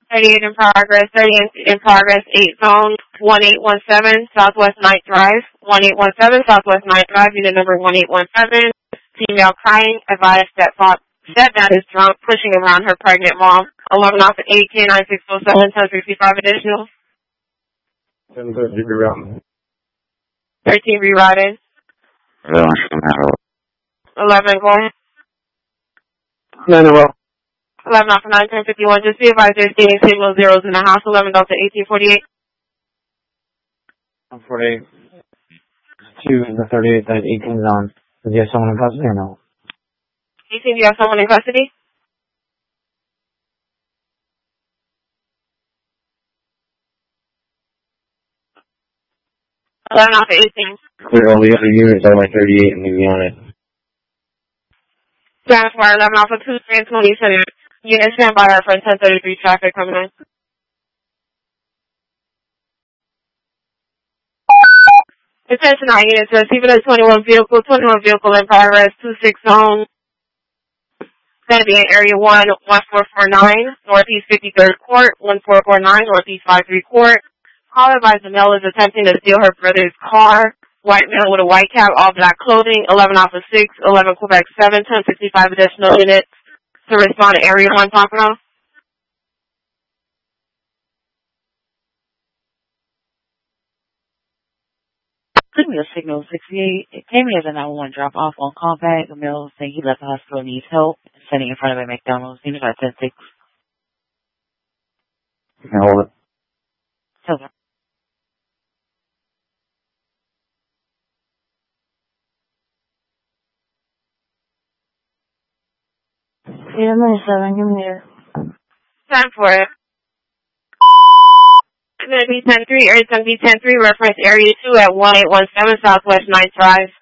38 in progress, 38 in progress, 8 zone, 1817, Southwest 9th Drive, 1817, Southwest 9th Drive, unit number 1817, female crying, advised that stepdad is drunk, pushing around her pregnant mom. 11 off at 18, 9607, 1065 additional. 1030 rerouting. 13 rerouted. 11 going. 9 in a row. 11 off of 9, 1051. Just be advised there's getting signal zeros in the house. 11 Delta 1848. 148. 2 in the 38, that 18 zone. Does he have someone in custody or no? 18, do you have someone in custody? Off at 18. Clear all the other units on my 38 and maybe on it. Stand for 11 off of 2, San Antonio Center. Unit stand by for 1033 traffic coming in. Attention all units, receiving a 21 vehicle in progress, 26 zone. Going to be in area 1, 1449, Northeast 53rd Court, 1449, Northeast 53 Court. Caller advised the male is attempting to steal her brother's car. White male with a white cap, all black clothing, 11 off of 6, 11 Quebec 7, 1065 additional units to respond to area 1 Pompano. Signal signal 68. It came in as a 911 drop off on callback. The male saying he left the hospital and needs help. Standing in front of a McDonald's. Unit 576. You can hold it. Silver. Yeah, I'm 7. Give me here. Time for it. It's going to be 10-3, area 10 B 10-3, reference area 2 at 1817 Southwest 9th Drive.